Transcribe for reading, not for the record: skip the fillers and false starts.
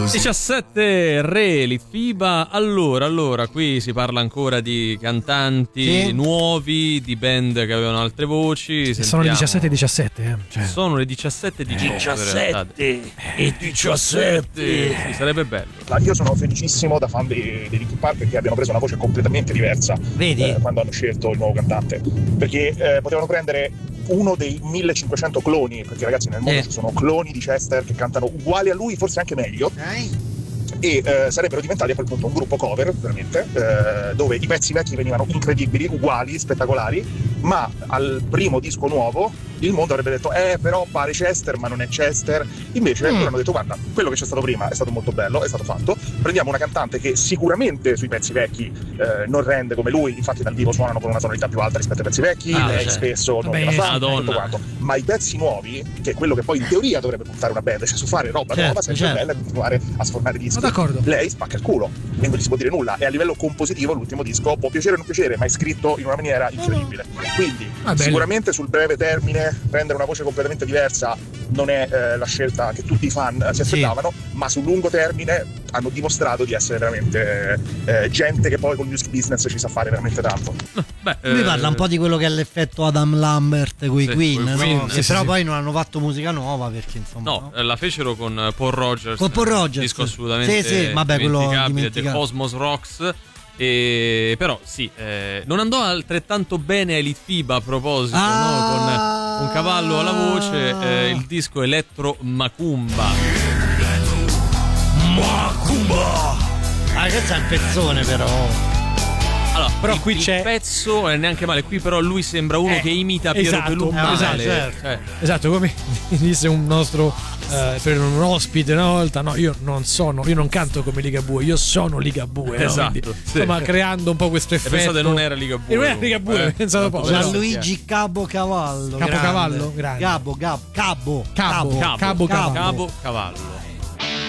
17 Re, Litfiba. Allora, qui si parla ancora di cantanti nuovi, di band che avevano altre voci. Sono le 17:17, cioè. Sono le 17:18. 17. Sì, sarebbe bello. Io sono felicissimo da fan di Linkin Park perché abbiano preso una voce completamente diversa. Vedi? Quando hanno scelto il nuovo cantante, perché potevano prendere uno dei 1500 cloni, perché ragazzi nel mondo ci sono cloni di Chester che cantano uguali a lui, forse anche meglio. E sarebbero diventati a quel punto un gruppo cover, veramente, dove i pezzi vecchi venivano incredibili, uguali, spettacolari, ma al primo disco nuovo il mondo avrebbe detto però pare Chester ma non è Chester. Invece loro hanno detto guarda, quello che c'è stato prima è stato molto bello, è stato fatto, prendiamo una cantante che sicuramente sui pezzi vecchi non rende come lui, infatti dal vivo suonano con una tonalità più alta rispetto ai pezzi vecchi, lei spesso non la fa, tutto quanto. Ma i pezzi nuovi, che è quello che poi in teoria dovrebbe puntare una band, cioè su fare roba nuova, sempre bella, e continuare a sfornare dischi, lei spacca il culo e non gli si può dire nulla. E a livello compositivo l'ultimo disco può piacere o non piacere, ma è scritto in una maniera incredibile. Quindi sicuramente sul breve termine prendere una voce completamente diversa non è la scelta che tutti i fan si aspettavano, ma sul lungo termine hanno dimostrato di essere veramente gente che poi con il music business ci sa fare veramente tanto. Lui parla un po' di quello che è l'effetto Adam Lambert coi Queen, no? Queen, che però poi non hanno fatto musica nuova perché insomma la fecero con Paul Rogers, disco assolutamente vabbè, dimenticabile, del Cosmos Rocks. Però non andò altrettanto bene a Litfiba a proposito, no? Con un cavallo alla voce, il disco Electro Macumba. Questo è un pezzone però. Allora, però qui il c'è pezzo è neanche male, qui però lui sembra uno che imita Piero Pelù male. Esatto, come disse un nostro per un ospite una volta, io non canto come Ligabue, io sono Ligabue, esatto, no? Quindi, insomma, creando un po' questo effetto. Pensate non era Ligabue. Non era Ligabue, pensavo poco. Gianluigi Capocavallo. Capocavallo, grande. Cabo Cavallo.